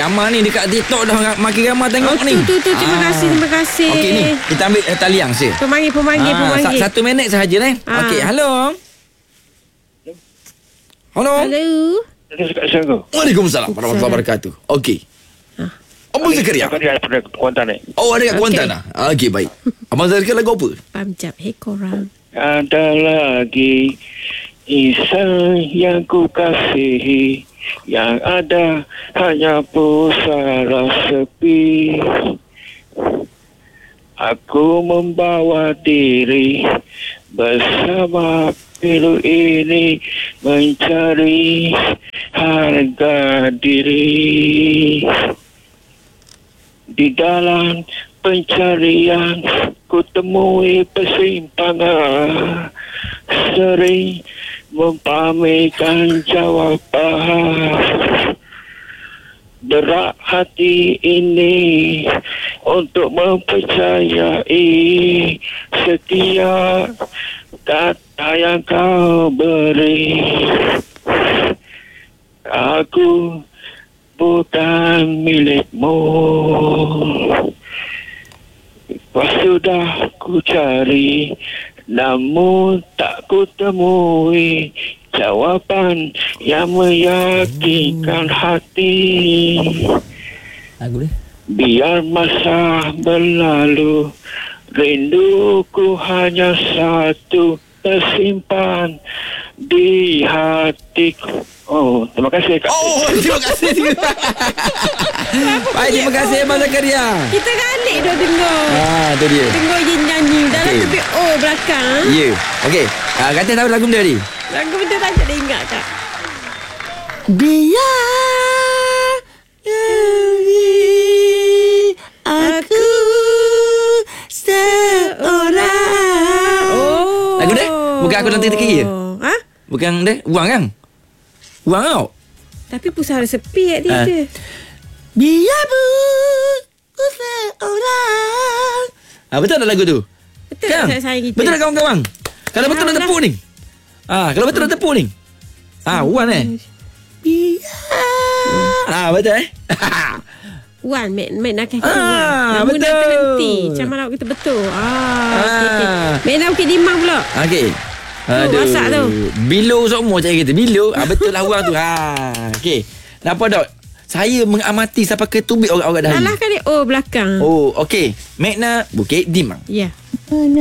ramai ni dekat TikTok dah makin ramai tengok ni. Tu terima kasih. Okey ni, kita ambil taliang si. Pemanggil. 1 minit sahaja ni. Okey, halo. Halo. Waalaikumsalam warahmatullahi wabarakatuh. Okey. Abang Zakaria. Ada Kuantan ni. Oh, ada kat Kuantan lah. Okey, baik. Abang Zakaria lagu apa? Pamjap korang. Ada lagi insan yang ku kasihi, yang ada hanya pusara sepi. Aku membawa diri bersama pilu ini, mencari harga diri. Di dalam pencarian ku temui persimpangan, sering mempamerkan jawapan. Berat hati ini untuk mempercayai setiap kata yang kau beri. Aku bukan milikmu. Sudah ku cari, namun tak ku temui jawapan yang meyakinkan hati. Lagu dia. Biar masa berlalu, rinduku hanya satu, tersimpan di hatiku. Oh, terima kasih Kak. Oh, terima kasih. Baik, terima kasih Abang Zakaria. Kita galik dah dengar. Tu dia. Dengar je nyanyi. Dalam lebih belakang. Ya. Okey. Kata tahu lagu dia tadi? Lagu betul tak ada ingat tak? Biar aku seorang. Oh. Lagu dia? Bukan aku nanti teki ya? Ha? Bukan dia? Uang kan? Uang tau. Tapi pusara sepi kat dia je. Biar aku seorang. Betul tak lagu tu? Betul tak sayang kita? Betul tak kawan-kawan? Kalau betul nak tepuk ni. Kalau betul nak tepuk ni. Wan biar. Betul Wan, Mek nak kaki betul. Namun dah terhenti. Macam mana kita betul. Okay. Mek nak bukit dimang pula. Okey. Masak tu. Bilo semua cara kita. Bilo. Betul lah orang tu. Okey. Nampak tak? Saya mengamati sampai ke tubik orang-orang dah. Salah kan dia? Oh, belakang. Oh, okey. Mek nak Bukit Dimang. Ya.